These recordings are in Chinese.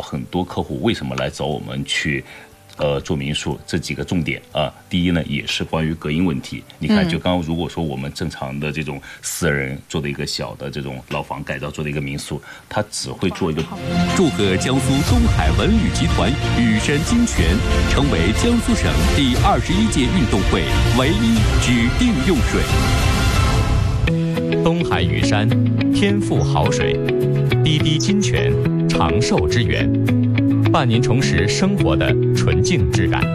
很多客户为什么来找我们去做民宿，这几个重点啊。第一呢，也是关于隔音问题。你看，就刚刚如果说我们正常的这种私人做的一个小的这种老房改造做的一个民宿，它只会做一个。 祝贺江苏东海文旅集团羽山金泉成为江苏省第21届运动会唯一指定用水。东海羽山天赋好水，滴滴金泉长寿之源，伴您重拾生活的纯净质感。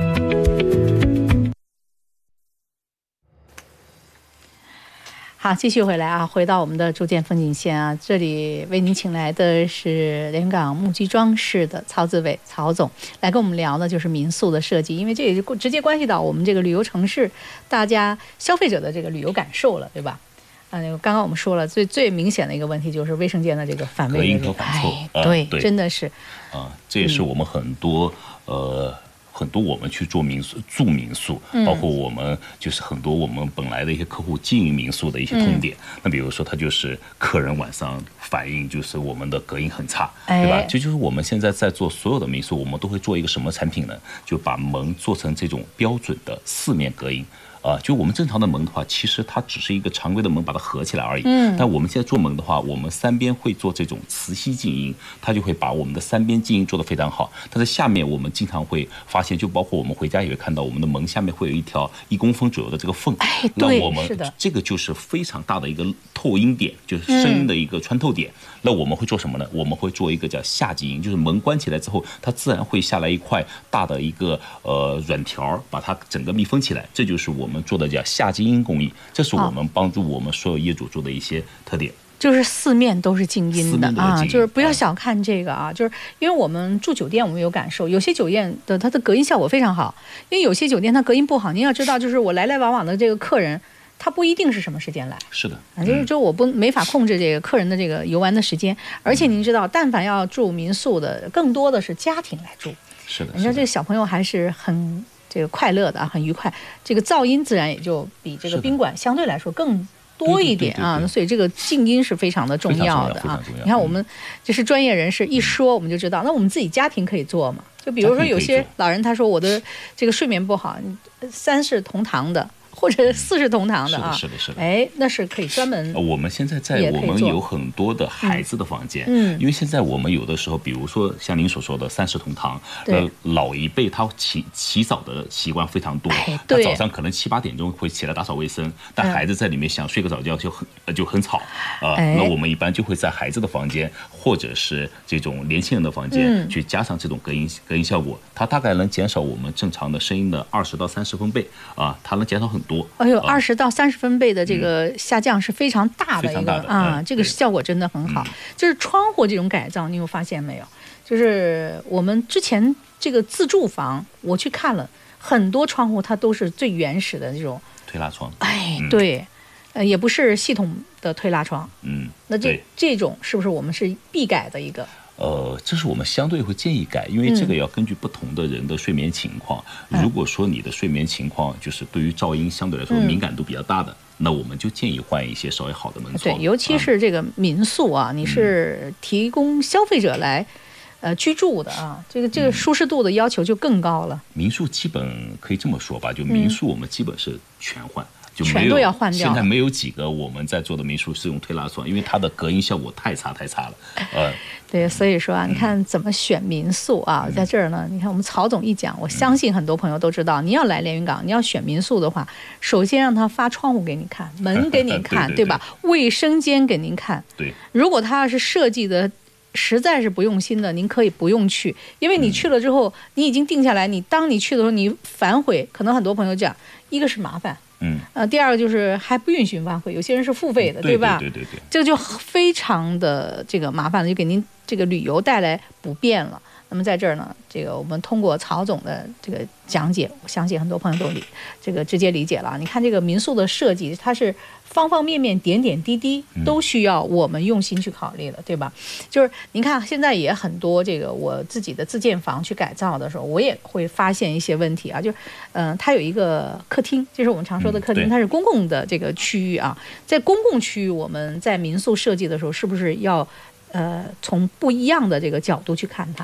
好，继续回来啊，回到我们的筑建风景线啊，这里为您请来的是连云港木居装饰的曹自伟曹总，来跟我们聊的就是民宿的设计，因为这也是直接关系到我们这个旅游城市大家消费者的这个旅游感受了，对吧？刚刚我们说了，最明显的一个问题就是卫生间的这个反味隔音和反臭， 对，真的是这也是我们很多我们去做民宿住民宿，包括我们就是很多我们本来的一些客户经营民宿的一些痛点。那比如说他就是客人晚上反映就是我们的隔音很差，对吧？这就是我们现在在做所有的民宿，我们都会做一个什么产品呢？就把门做成这种标准的4面隔音。就我们正常的门的话，其实它只是一个常规的门，把它合起来而已。但我们现在做门的话，我们3边会做这种磁吸静音，它就会把我们的3边静音做得非常好。但是下面我们经常会发现，就包括我们回家也会看到，我们的门下面会有一条1公分左右的这个缝。那我们这个就是非常大的一个透音点，就是声音的一个穿透点。那我们会做什么呢？我们会做一个叫下静音，就是门关起来之后，它自然会下来一块大的一个软条，把它整个密封起来。这就是我们做的叫下静音工艺，这是我们帮助我们所有业主做的一些特点。 就是4面都是静音的啊，就是不要小看这个啊，就是因为我们住酒店，我们有感受，有些酒店的它的隔音效果非常好，因为有些酒店它隔音不好，您要知道，就是我来来往往的这个客人，他不一定是什么时间来， 是的， 就是我没法控制这个客人的这个游玩的时间，而且您知道，但凡要住民宿的，更多的是家庭来住， 是的， 你知道这个小朋友还是很这个快乐的啊，很愉快，这个噪音自然也就比这个宾馆相对来说更多一点啊，所以这个静音是非常的重要的啊。你看我们就是专业人士一说我们就知道，那我们自己家庭可以做嘛？就比如说有些老人他说我的这个睡眠不好，3室同堂的。或者4室同堂的啊， 是的， 那是可以专门。 我们现在我们有很多的孩子的房间，因为现在我们有的时候，比如说像您所说的3室同堂，老一辈他起早的习惯非常多，他早上可能7、8点钟会起来打扫卫生，但孩子在里面想睡个早觉就很吵那我们一般就会在孩子的房间或者是这种年轻人的房间去加上这种隔音效果，它大概能减少我们正常的声音的20到30分贝啊，它能减少很多。 20到30分贝的这个下降是非常大的一个这个效果真的很好。就是窗户这种改造，你有发现没有？就是我们之前这个自住房，我去看了很多窗户，它都是最原始的这种推拉窗。 对，也不是系统的推拉窗。那这种是不是我们是必改的一个？ 这是我们相对会建议改，因为这个要根据不同的人的睡眠情况。如果说你的睡眠情况就是对于噪音相对来说敏感度比较大的，那我们就建议换一些稍微好的门窗。 对，尤其是这个民宿啊，你是提供消费者来居住的啊，这个舒适度的要求就更高了。 民宿基本可以这么说吧，就民宿我们基本是全换。 全都要换掉。 现在没有几个我们在做的民宿是用推拉窗，因为它的隔音效果太差了。 对，所以说啊，你看怎么选民宿啊，在这儿呢，你看我们曹总一讲，我相信很多朋友都知道，你要来连云港，你要选民宿的话，首先让他发窗户给你看，门给你看，对吧？卫生间给您看。 对， 如果他要是设计的实在是不用心的，您可以不用去，因为你去了之后，你已经定下来，当你去的时候，你反悔，可能很多朋友讲，一个是麻烦。第二个就是还不允许反悔，有些人是付费的，对吧？ 对， 这个就非常的这个麻烦了，就给您这个旅游带来不便了。那么在这儿呢，这个我们通过曹总的这个讲解，我相信很多朋友都这个直接理解了。你看这个民宿的设计，它是方方面面、点点滴滴都需要我们用心去考虑了，对吧？就是您看现在也很多这个我自己的自建房去改造的时候，我也会发现一些问题啊，就是它有一个客厅，就是我们常说的客厅，它是公共的这个区域啊，在公共区域我们在民宿设计的时候，是不是要从不一样的这个角度去看它？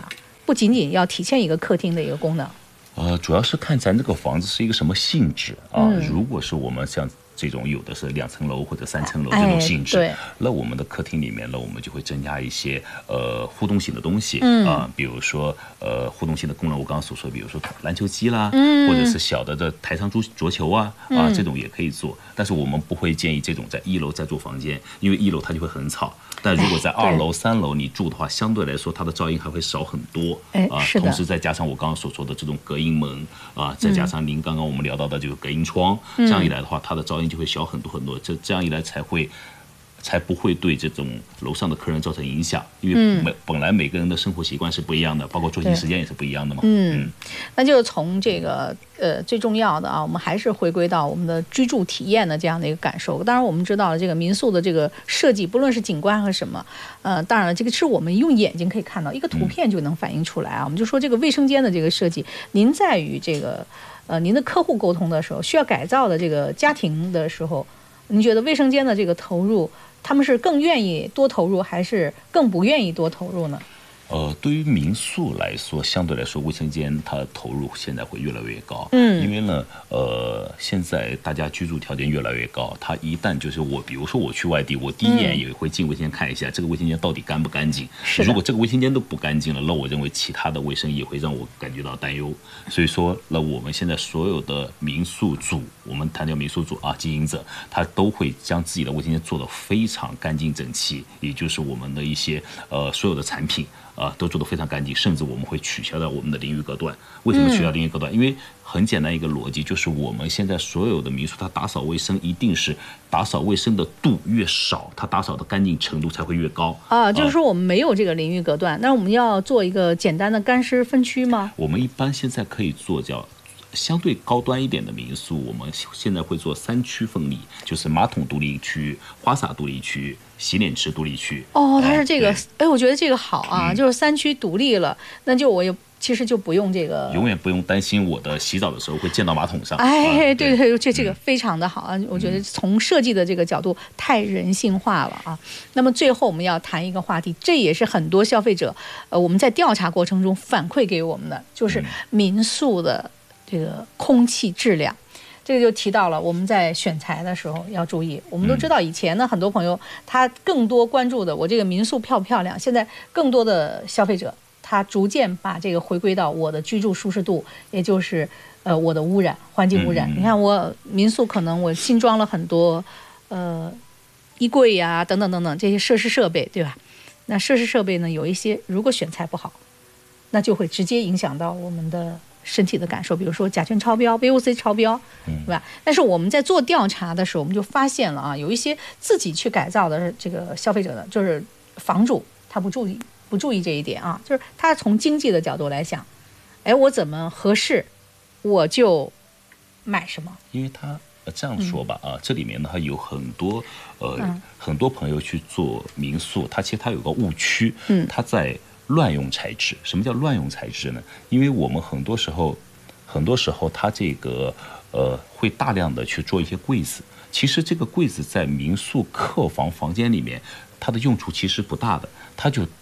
不仅仅要体现一个客厅的一个功能。 主要是看咱这个房子是一个什么性质啊。如果是我们像这种有的是2层楼或者3层楼这种性质， 对， 那我们的客厅里面呢，我们就会增加一些互动性的东西比如说互动性的功能，我刚刚所说，比如说篮球机啦，或者是小的台上桌球这种也可以做。但是我们不会建议这种在1楼再做房间，因为1楼它就会很吵。但如果在2楼、3楼你住的话，相对来说它的噪音还会少很多是的。 同时再加上我刚刚所说的这种隔音门再加上您刚刚我们聊到的这个隔音窗，这样一来的话，它的噪音就会小很多很多。这样一来才不会对这种楼上的客人造成影响，因为本来每个人的生活习惯是不一样的，包括作息时间也是不一样的嘛。 那就从这个最重要的我们还是回归到我们的居住体验的这样的一个感受。当然我们知道了这个民宿的这个设计，不论是景观和什么，当然了，这个是我们用眼睛可以看到，一个图片就能反映出来我们就说这个卫生间的这个设计，您在与这个您的客户沟通的时候，需要改造的这个家庭的时候，您觉得卫生间的这个投入，他们是更愿意多投入，还是更不愿意多投入呢？ 对于民宿来说，相对来说卫生间它投入现在会越来越高。因为呢，现在大家居住条件越来越高，它一旦就是比如说我去外地，我第一眼也会进卫生间看一下这个卫生间到底干不干净。如果这个卫生间都不干净了，那我认为其他的卫生也会让我感觉到担忧。所以说，那我们现在所有的民宿主，我们谈到民宿主经营者，他都会将自己的卫生间做得非常干净整齐，也就是我们的一些所有的产品。都做得非常干净，甚至我们会取消掉我们的淋浴隔断。为什么取消淋浴隔断？因为很简单一个逻辑，就是我们现在所有的民宿，它打扫卫生一定是打扫卫生的度越少，它打扫的干净程度才会越高。 就是说我们没有这个淋浴隔断，那我们要做一个简单的干湿分区吗？ 我们一般现在可以做叫相对高端一点的民宿，我们现在会做3区分离，就是马桶独立区、花洒独立区、洗脸池独立区。 它是这个，我觉得这个好就是3区独立了，那就我也其实就不用这个， 永远不用担心我的洗澡的时候会溅到马桶上。 对，这个非常的好我觉得从设计的这个角度太人性化了那么最后我们要谈一个话题，这也是很多消费者我们在调查过程中反馈给我们的，就是民宿的这个空气质量。这个就提到了我们在选材的时候要注意。我们都知道以前呢，很多朋友他更多关注的我这个民宿漂不漂亮，现在更多的消费者他逐渐把这个回归到我的居住舒适度，也就是我的污染，环境污染。你看我民宿可能我新装了很多衣柜呀等等等等这些设施设备，对吧？那设施设备呢，有一些如果选材不好，那就会直接影响到我们的身体的感受，比如说甲醛超标、VOC 超标，对吧？但是我们在做调查的时候，我们就发现了有一些自己去改造的这个消费者呢，就是房主他不注意这一点就是他从经济的角度来想，我怎么合适我就买什么。 因为他这样说吧这里面呢有很多很多朋友去做民宿，其实他有个误区，他在乱用材质。什么叫乱用材质呢？因为我们很多时候它这个会大量的去做一些柜子，其实这个柜子在民宿客房间里面，它的用处其实不大的，它就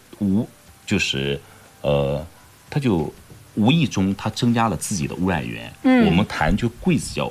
无意中它增加了自己的污染源。我们谈就柜子叫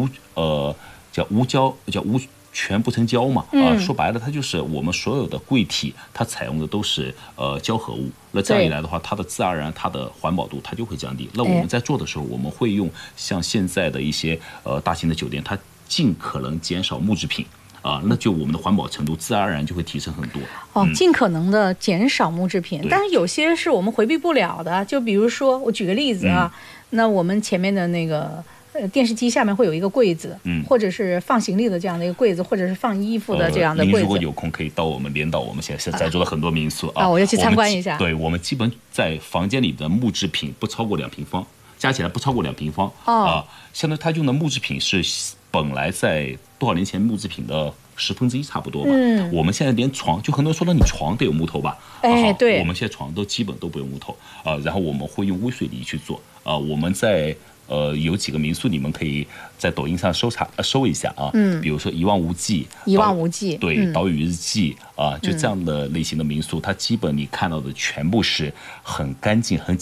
无全不成胶嘛，说白了，它就是我们所有的柜体，它采用的都是胶合物。那这样一来的话，它的自然而然它的环保度它就会降低。那我们在做的时候，我们会用像现在的一些大型的酒店，它尽可能减少木制品。那就我们的环保程度自然而然就会提升很多。 尽可能的减少木制品，但是有些是我们回避不了的。就比如说，我举个例子那我们前面的那个电视机下面会有一个柜子，或者是放行李的这样的一个柜子，或者是放衣服的这样的柜子。 您如果有空可以到我们连岛，我们现在在座的很多民宿我要去参观一下。 对，我们基本在房间里的木制品不超过2平方，加起来不超过2平方相当于它用的木制品是本来在多少年前木制品的1/10差不多吧。我们现在连床，就很多人说了，你床得有木头吧？ 对， 我们现在床都基本都不用木头然后我们会用微水泥去做我们在有几个民宿，你们可以在抖音上搜一下比如说一望无际，对，岛屿日记就这样的类型的民宿，它基本你看到的全部是很干净、很